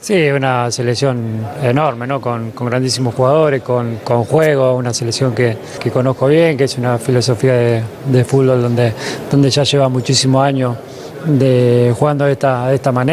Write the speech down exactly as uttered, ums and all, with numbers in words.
Sí, una selección enorme, ¿no? Con, con grandísimos jugadores, con, con juego, una selección que, que conozco bien, que es una filosofía de, de fútbol donde, donde ya lleva muchísimos años de, jugando de esta, de esta manera.